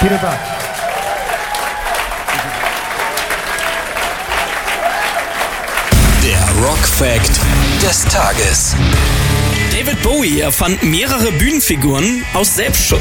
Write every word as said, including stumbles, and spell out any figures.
Vielen Dank. Der Rock Fact des Tages. David Bowie erfand mehrere Bühnenfiguren aus Selbstschutz.